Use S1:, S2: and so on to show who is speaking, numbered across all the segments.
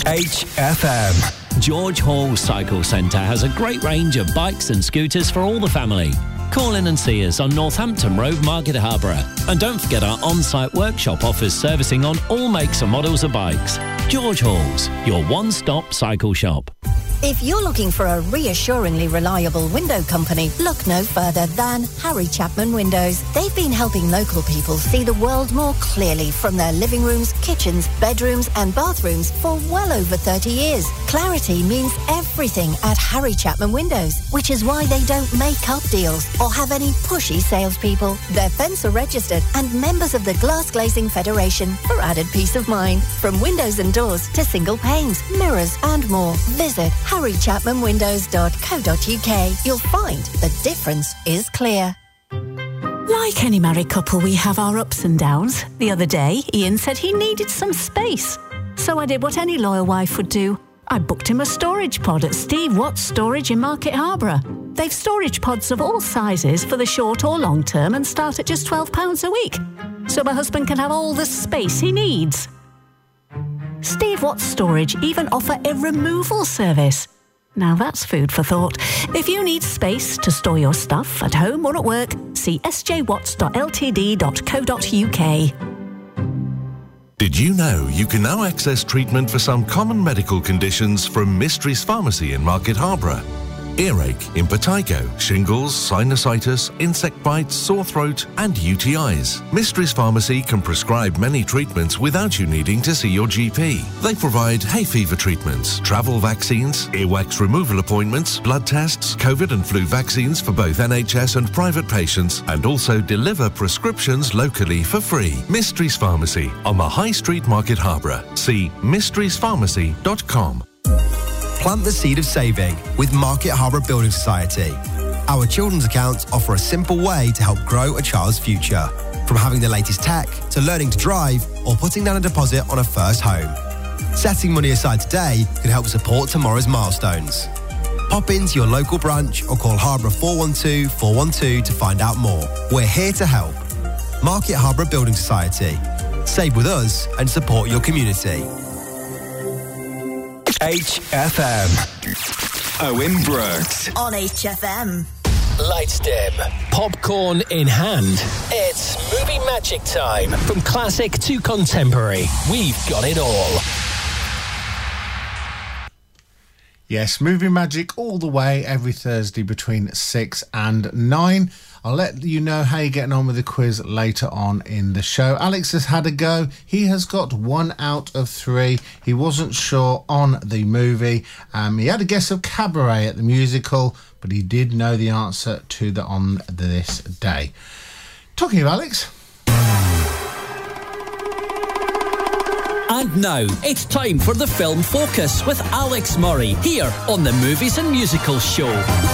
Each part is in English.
S1: HFM.
S2: George Hall Cycle Centre has a great range of bikes and scooters for all the family. Call in and see us on Northampton Road, Market Harborough. And don't forget our on-site workshop offers servicing on all makes and models of bikes. George Hall's, your one-stop cycle shop.
S3: If you're looking for a reassuringly reliable window company, look no further than Harry Chapman Windows. They've been helping local people see the world more clearly from their living rooms, kitchens, bedrooms and bathrooms for well over 30 years. Clarity means everything at Harry Chapman Windows, which is why they don't make up deals or have any pushy salespeople. They're Fencer registered and members of the Glass Glazing Federation for added peace of mind. From windows and doors to single panes, mirrors and more. Visit harrychapmanwindows.co.uk. You'll find the difference is clear.
S4: Like any married couple, we have our ups and downs. The other day, Ian said he needed some space. So I did what any loyal wife would do. I booked him a storage pod at Steve Watts Storage in Market Harborough. They've storage pods of all sizes for the short or long term and start at just £12 a week. So my husband can have all the space he needs. Steve Watts Storage even offer a removal service. Now that's food for thought. If you need space to store your stuff at home or at work, see sjwatts.ltd.co.uk.
S5: Did you know you can now access treatment for some common medical conditions from Mysteries Pharmacy in Market Harborough? Earache, impetigo, shingles, sinusitis, insect bites, sore throat and UTIs. Mysteries Pharmacy can prescribe many treatments without you needing to see your GP. They provide hay fever treatments, travel vaccines, earwax removal appointments, blood tests, COVID and flu vaccines for both NHS and private patients, and also deliver prescriptions locally for free. Mysteries Pharmacy on the High Street, Market Harborough. See mysteriespharmacy.com.
S6: Plant the seed of saving with Market Harborough Building Society. Our children's accounts offer a simple way to help grow a child's future. From having the latest tech to learning to drive or putting down a deposit on a first home. Setting money aside today can help support tomorrow's milestones. Pop into your local branch or call Harborough 412 412 to find out more. We're here to help. Market Harborough Building Society. Save with us and support your community.
S1: HFM. Owen Brooks.
S3: On HFM.
S2: Lights dim, popcorn in hand. It's movie magic time. From classic to contemporary, we've got it all.
S7: Yes, Movie Magic all the way every Thursday between 6 and 9. I'll let you know how you're getting on with the quiz later on in the show. Alex has had a go. He has got 1 out of 3. He wasn't sure on the movie. He had a guess of Cabaret at the musical, but he did know the answer to the on this day. Talking of Alex...
S2: And now, it's time for the Film Focus with Alex Murray, here on the Movies and Musicals Show.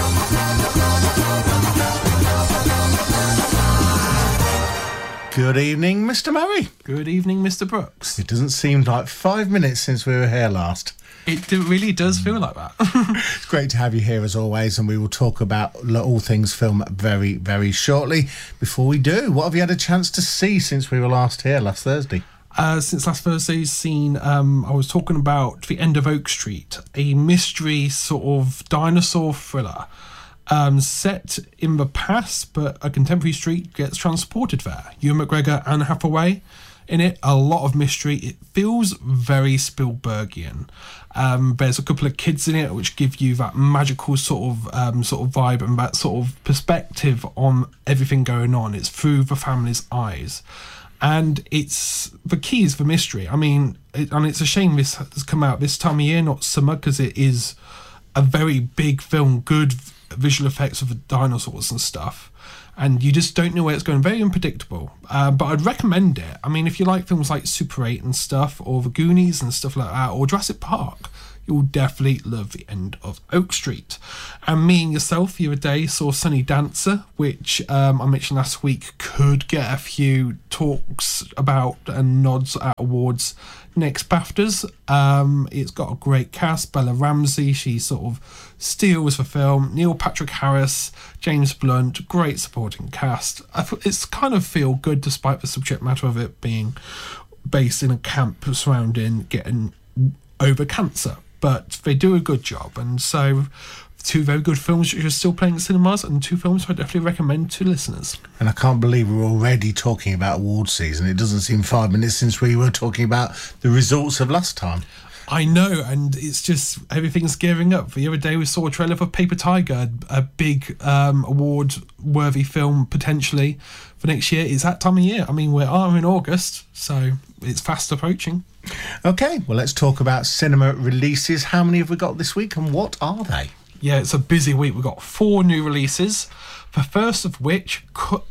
S7: Good evening, Mr. Murray.
S8: Good evening, Mr. Brooks.
S7: It doesn't seem like 5 minutes since we were here last.
S8: It really does feel like that.
S7: It's great to have you here as always, and we will talk about all things film very, very shortly. Before we do, what have you had a chance to see since we were last here last Thursday?
S8: Since last Thursday's scene, I was talking about The End of Oak Street, a mystery sort of dinosaur thriller set in the past, but a contemporary street gets transported there. Ewan McGregor, Anne Hathaway in it, a lot of mystery. It feels very Spielbergian. There's a couple of kids in it which give you that magical sort of vibe and that sort of perspective on everything going on. It's through the family's eyes. And it's the key is the mystery. I mean, it's a shame this has come out this time of year, not summer, because it is a very big film, good visual effects of the dinosaurs and stuff. And you just don't know where it's going. Very unpredictable. But I'd recommend it. I mean, if you like films like Super 8 and stuff, or The Goonies and stuff like that, or Jurassic Park, you'll definitely love The End of Oak Street. And me and yourself the other day saw Sunny Dancer, which I mentioned last week could get a few talks about and nods at awards next BAFTAs. It's got a great cast. Bella Ramsey, she sort of steals the film. Neil Patrick Harris, James Blunt, great supporting cast. It's kind of feel good despite the subject matter of it being based in a camp surrounding getting over cancer. But they do a good job, and so 2 very good films which are still playing at cinemas, and 2 films I definitely recommend to listeners.
S7: And I can't believe we're already talking about award season. It doesn't seem 5 minutes since we were talking about the results of last time.
S8: I know, and it's just everything's gearing up. The other day we saw a trailer for Paper Tiger, a big award-worthy film potentially for next year. It's that time of year. I mean, we are in August, so it's fast approaching.
S7: Okay, well, let's talk about cinema releases. How many have we got this week, and what are they?
S8: Yeah, it's a busy week. We've got 4 new releases. The first of which,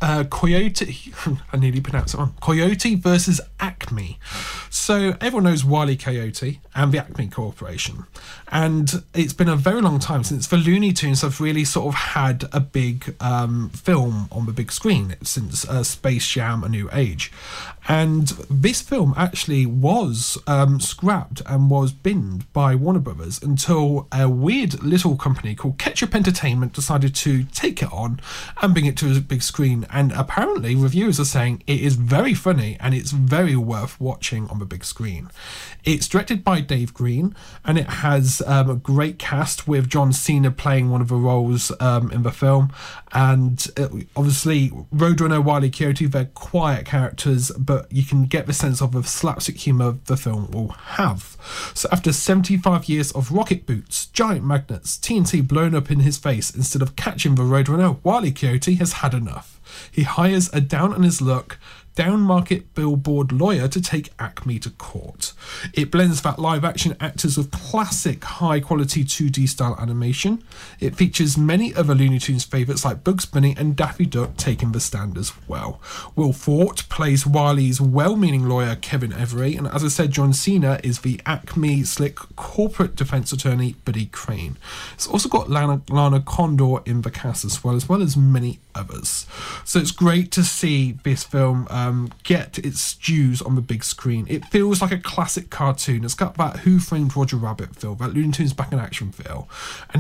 S8: Coyote, I nearly pronounced it wrong, Coyote versus Acme. So everyone knows Wile E. Coyote and the Acme Corporation. And it's been a very long time since the Looney Tunes have really sort of had a big film on the big screen, since Space Jam: A New Age. And this film actually was scrapped and was binned by Warner Brothers until a weird little company called Ketchup Entertainment decided to take it on and bring it to a big screen. And apparently reviewers are saying it is very funny and it's very worth watching on the big screen. It's directed by Dave Green, and it has a great cast with John Cena playing one of the roles in the film. And obviously Roadrunner, Wile E. Coyote, they're quiet characters, but you can get the sense of the slapstick humour the film will have. So after 75 years of rocket boots, giant magnets, TNT blown up in his face instead of catching the Roadrunner, Wile E. Coyote has had enough. He hires a down-on-his-luck, down-market billboard lawyer to take Acme to court. It blends that live-action actors with classic high-quality 2D style animation. It features many other Looney Tunes favourites like Bugs Bunny and Daffy Duck taking the stand as well. Will Forte plays Wile's well-meaning lawyer Kevin Avery, and as I said, John Cena is the Acme slick corporate defence attorney Buddy Crane. It's also got Lana Condor in the cast as well as many others. So it's great to see this film get its dues on the big screen. It feels like a classic cartoon. It's got that Who Framed Roger Rabbit feel, that Looney Tunes back in action feel,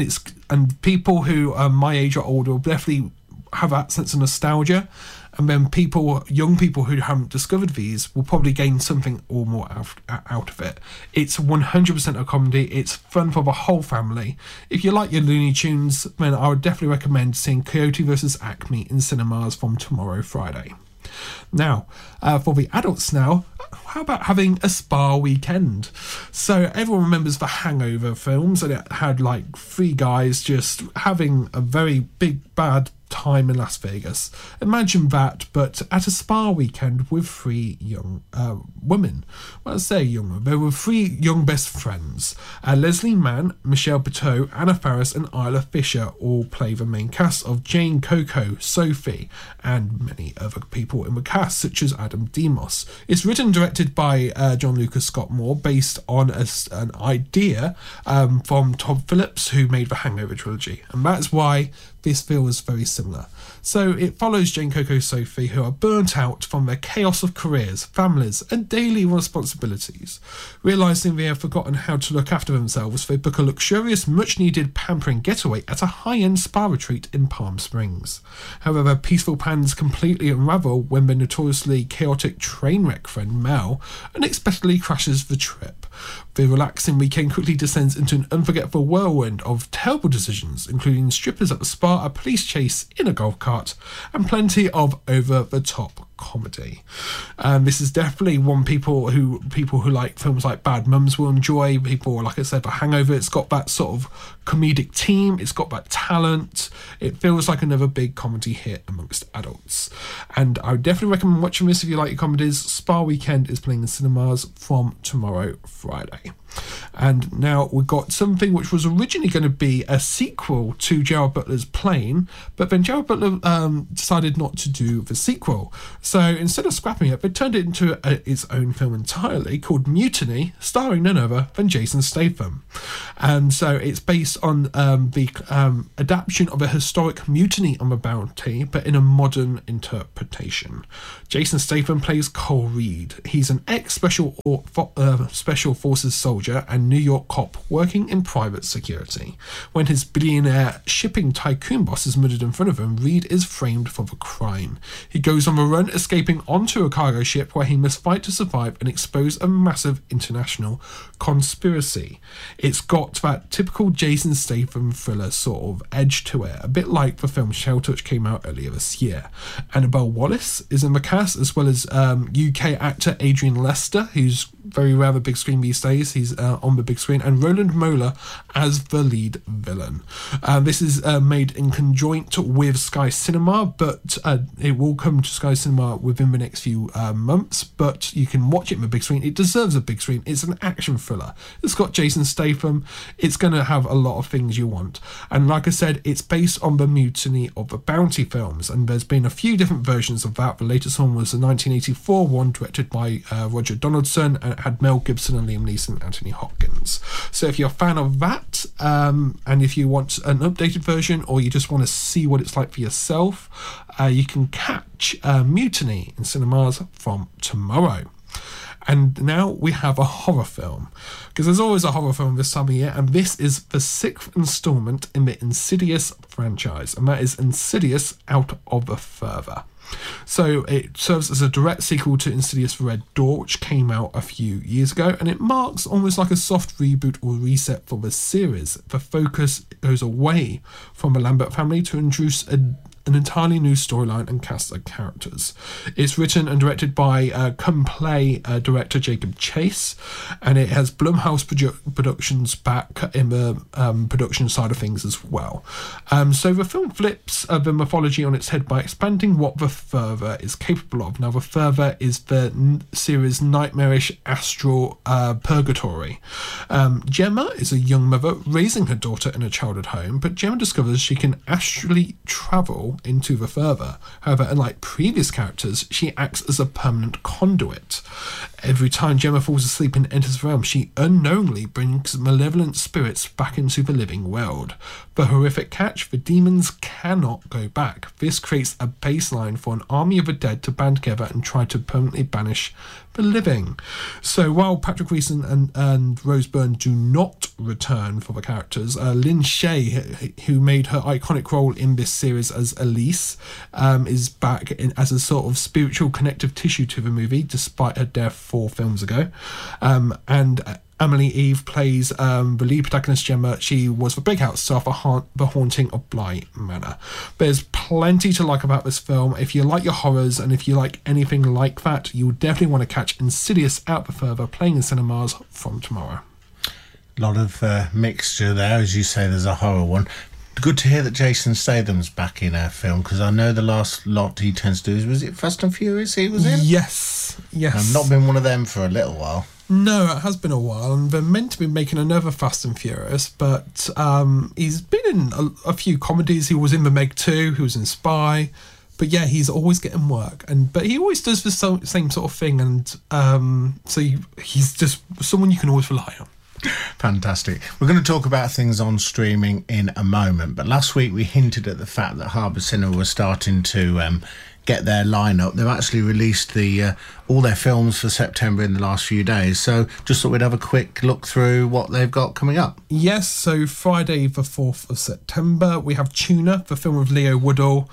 S8: and people who are my age or older will definitely have that sense of nostalgia. And then young people who haven't discovered these will probably gain something or more out of it. It's 100% a comedy. It's fun for the whole family. If you like your Looney Tunes, then I would definitely recommend seeing Coyote vs. Acme in cinemas from tomorrow, Friday. Now, for the adults now, how about having a spa weekend? So everyone remembers the Hangover films, and it had like 3 guys just having a very big bad time in Las Vegas. Imagine that, but at a spa weekend with 3 young women. Well, I say young, there were 3 young best friends. Leslie Mann, Michelle Buteau, Anna Faris and Isla Fisher all play the main cast of Jane, Coco, Sophie and many other people in the cast such as Adam Demos. It's written and directed by John Lucas Scott Moore, based on an idea from Todd Phillips, who made the Hangover trilogy, and that's why this feels very similar. So it follows Jane, Coco, Sophie, who are burnt out from their chaos of careers, families and daily responsibilities. Realising they have forgotten how to look after themselves, they book a luxurious, much-needed pampering getaway at a high-end spa retreat in Palm Springs. However, peaceful plans completely unravel when their notoriously chaotic train wreck friend Mel unexpectedly crashes the trip. The relaxing weekend quickly descends into an unforgettable whirlwind of terrible decisions, including strippers at the spa, a police chase in a golf cart, and plenty of over-the-top comedy. This is definitely one people who like films like Bad Mums will enjoy. People, like I said, for Hangover, it's got that sort of comedic team, it's got that talent. It feels like another big comedy hit amongst adults, and I would definitely recommend watching this if you like your comedies. Spa Weekend is playing in cinemas from tomorrow, Friday. And now we've got something which was originally going to be a sequel to Gerard Butler's Plane, but then Gerard Butler decided not to do the sequel. So instead of scrapping it, they turned it into its own film entirely, called Mutiny, starring none other than Jason Statham. And so it's based on the adaptation of a historic Mutiny on the Bounty, but in a modern interpretation. Jason Statham plays Cole Reed. He's an ex-special forces soldier and New York cop working in private security. When his billionaire shipping tycoon boss is murdered in front of him, Reed is framed for the crime. He goes on the run, escaping onto a cargo ship where he must fight to survive and expose a massive international conspiracy. It's got that typical Jason Statham thriller sort of edge to it, a bit like the film Shelter, which came out earlier this year. Annabelle Wallis is in the cast, as well as UK actor Adrian Lester, who's very rare the big screen these days. He's on the big screen, and Roland Mola as the lead villain. This is made in conjoint with Sky Cinema, but it will come to Sky Cinema within the next few months, but you can watch it in the big screen. It deserves a big screen. It's an action thriller. It's got Jason Statham. It's going to have a lot of things you want. And like I said, it's based on the Mutiny of the Bounty films, and there's been a few different versions of that. The latest one was the 1984 one, directed by Roger Donaldson, and it had Mel Gibson and Liam Neeson and Anthony Hopkins. So if you're a fan of that, and if you want an updated version, or you just want to see what it's like for yourself, you can catch Mutiny in cinemas from tomorrow. And now we have a horror film, because there's always a horror film this time of year, and this is the 6th instalment in the Insidious franchise, and that is Insidious Out of the Further. So it serves as a direct sequel to Insidious Red Door, which came out a few years ago, and it marks almost like a soft reboot or reset for the series. The focus goes away from the Lambert family to introduce an entirely new storyline and cast of characters. It's written and directed by Come Play director Jacob Chase, and it has Blumhouse Productions back in the production side of things as well. So the film flips the mythology on its head by expanding what the Further is capable of. Now, the Further is the series' nightmarish astral purgatory. Gemma is a young mother raising her daughter in a childhood home, but Gemma discovers she can astrally travel into the Further. However, unlike previous characters, she acts as a permanent conduit. Every time Gemma falls asleep and enters the realm, she unknowingly brings malevolent spirits back into the living world. The horrific catch: the demons cannot go back. This creates a baseline for an army of the dead to band together and try to permanently banish the living. So while Patrick Reason and Rose Byrne do not return for the characters, Lynn Shay, who made her iconic role in this series as Elise, is back as a sort of spiritual connective tissue to the movie, despite her death 4 films ago. And Emily Eve plays the lead protagonist Gemma. She was the breakout star for The Haunting of Bly Manor. There's plenty to like about this film. If you like your horrors, and if you like anything like that, you'll definitely want to catch Insidious Out the Further, playing in cinemas from tomorrow.
S7: A lot of mixture there. As you say, there's a horror one. Good to hear that Jason Statham's back in our film, because I know the last lot he tends to do is, was it Fast and Furious he was in?
S8: Yes.
S7: I've not been one of them for a little while.
S8: No, it has been a while, and they're meant to be making another Fast and Furious, but he's been in a few comedies. He was in The Meg 2, he was in Spy, but yeah, he's always getting work, but he always does the same sort of thing, and so he's just someone you can always rely on.
S7: Fantastic. We're going to talk about things on streaming in a moment, but last week we hinted at the fact that Harbour Cinema was starting to get their lineup. They've actually released all their films for September in the last few days, so just thought we'd have a quick look through what they've got coming up.
S8: Yes, so Friday the 4th of September we have Tuna, the film of Leo Woodall.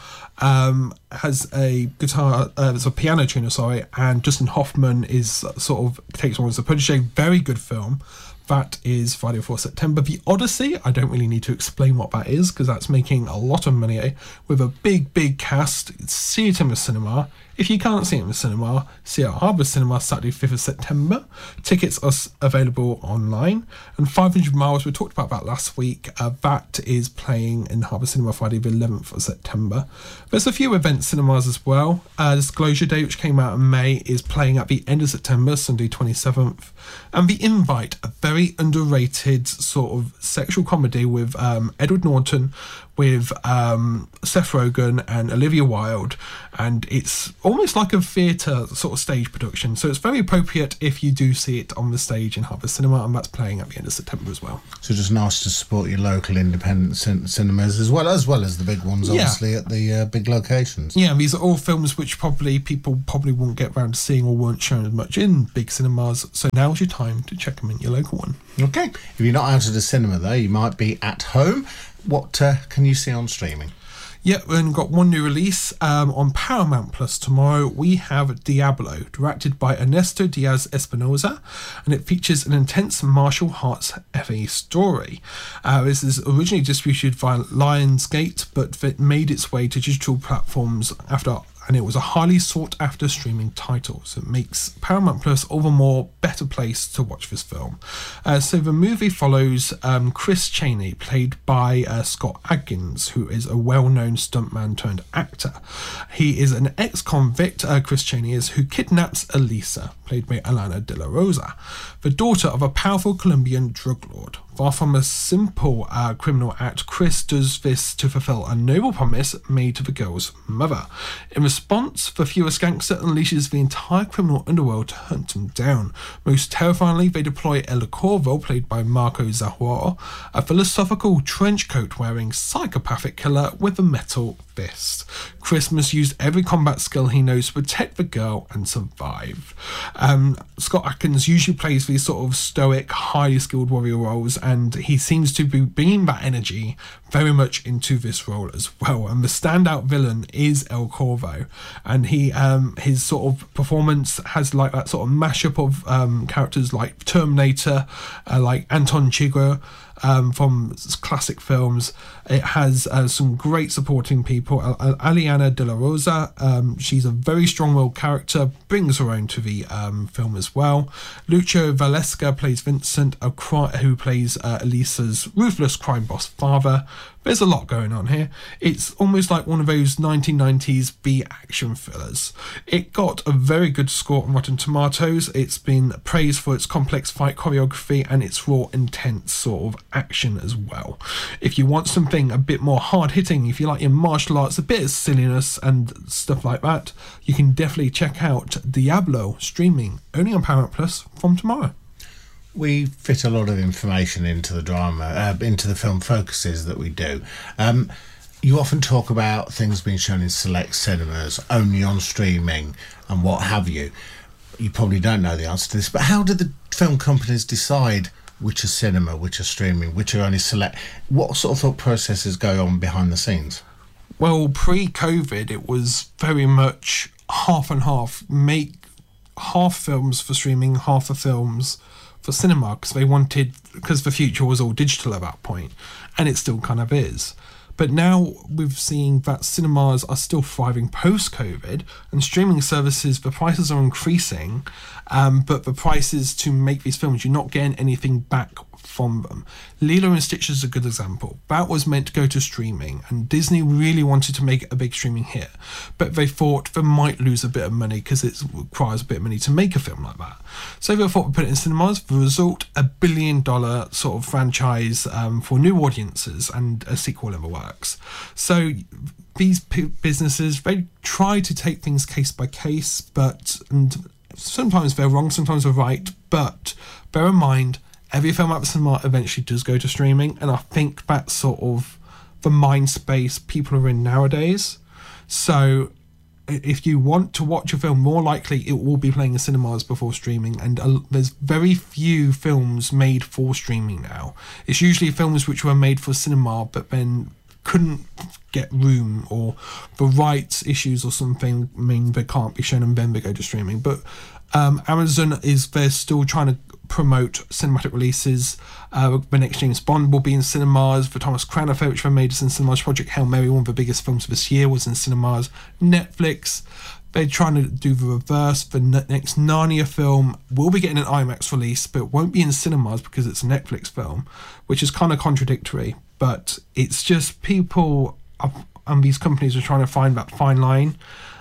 S8: Has a guitar, it's a piano tuner, and Dustin Hoffman is sort of takes on as a protege. Very good film. That is Friday before September. The Odyssey, I don't really need to explain what that is, because that's making a lot of money with a big cast. See it in the cinema. If you can't see it in the cinema, see it at Harbour Cinema Saturday 5th of September. Tickets are available online. And 500 Miles, we talked about that last week. That is playing in Harbour Cinema Friday the 11th of September. There's a few event cinemas as well. Disclosure Day, which came out in May, is playing at the end of September, Sunday 27th. And The Invite, a very underrated sort of sexual comedy with Edward Norton, with Seth Rogen and Olivia Wilde, and it's almost like a theatre sort of stage production, so it's very appropriate if you do see it on the stage in Harbour Cinema, and that's playing at the end of September as well.
S7: So just nice to support your local independent cinemas as well as the big ones, obviously, at the big locations. Yeah,
S8: these are all films which people won't get around to seeing or weren't shown as much in big cinemas, so now's your time to check them in your local one.
S7: Okay, if you're not out of the cinema though, you might be at home. What can you see on streaming?
S8: Yeah, we've got one new release on Paramount Plus tomorrow. We have Diablo, directed by Ernesto Diaz Espinosa, and it features an intense martial arts FA story. This is originally distributed via Lionsgate, but it made its way to digital platforms and it was a highly sought after streaming title, so it makes Paramount Plus all the more better place to watch this film. So the movie follows Chris Cheney, played by Scott Adkins, who is a well-known stuntman turned actor. He is an ex-convict, Chris Cheney is, who kidnaps Elisa, played by Alana De La Rosa, the daughter of a powerful Colombian drug lord. Far from a simple criminal act, Chris does this to fulfill a noble promise made to the girl's mother. In response, the furious gangster unleashes the entire criminal underworld to hunt him down. Most terrifyingly, they deploy El Corvo, played by Marco Zahor, a philosophical trench-coat-wearing psychopathic killer with a metal fist. Chris must use every combat skill he knows to protect the girl and survive. Scott Adkins usually plays these sort of stoic, highly skilled warrior roles, and he seems to be bringing that energy very much into this role as well. And the standout villain is El Corvo, and he his sort of performance has like that sort of mashup of characters like Terminator, like Anton Chigurh from classic films. It has some great supporting people. Aliana De La Rosa, she's a very strong-willed character, brings her own to the film as well. Lucio Valesca plays Vincent, who plays Elisa's ruthless crime boss father. There's a lot going on here. It's almost like one of those 1990s B action thrillers. It got a very good score on Rotten Tomatoes. It's been praised for its complex fight choreography and its raw, intense sort of action as well. If you want something a bit more hard-hitting, if you like your martial arts, a bit of silliness and stuff like that, you can definitely check out Diablo, streaming only on Paramount Plus from tomorrow.
S7: We fit a lot of information into the drama, into the film focuses that we do. You often talk about things being shown in select cinemas, only on streaming, and what have you. You probably don't know the answer to this, but how do the film companies decide which are cinema, which are streaming, which are only select? What sort of thought processes go on behind the scenes?
S8: Well, pre-COVID, it was very much half and half. Make half films for streaming, half the films for cinema, because the future was all digital at that point, and it still kind of is. But now we've seen that cinemas are still thriving post-COVID, and streaming services, the prices are increasing, but the prices to make these films, you're not getting anything back from them. Lilo and Stitch is a good example. That was meant to go to streaming, and Disney really wanted to make it a big streaming hit, but they thought they might lose a bit of money because it requires a bit of money to make a film like that. So they thought we'd put it in cinemas. The result, $1 billion sort of franchise for new audiences, and a sequel in the works. So these businesses, they try to take things case by case, and sometimes they're wrong, sometimes they're right, but bear in mind, every film at the cinema eventually does go to streaming, and I think that's sort of the mind space people are in nowadays. So if you want to watch a film, more likely it will be playing in cinemas before streaming, and there's very few films made for streaming now. It's usually films which were made for cinema but then couldn't get room, or the rights issues or something mean they can't be shown, and then they go to streaming. But Amazon they're still trying to promote cinematic releases. The next James Bond will be in cinemas. The Thomas Crown Affair, which they made us in cinemas. Project Hail Mary, one of the biggest films of this year, was in cinemas. Netflix, they're trying to do the reverse. The next Narnia film will be getting an IMAX release, but it won't be in cinemas because it's a Netflix film, which is kind of contradictory. But it's just people and these companies are trying to find that fine line.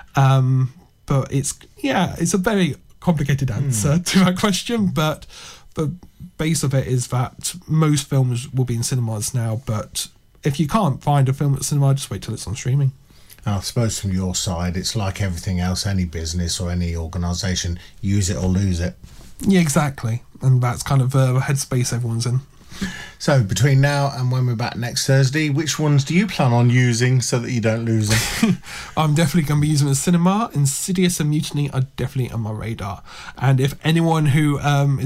S8: But it's a very complicated answer to that question, but the base of it is that most films will be in cinemas now, but if you can't find a film at cinema, just wait till it's on streaming.
S7: I suppose from your side, it's like everything else, any business or any organisation, use it or lose it.
S8: Yeah, exactly, and that's kind of the headspace everyone's in.
S7: So between now and when we're back next Thursday, which ones do you plan on using so that you don't lose them?
S8: I'm definitely going to be using the cinema. Insidious and Mutiny are definitely on my radar. And if anyone who is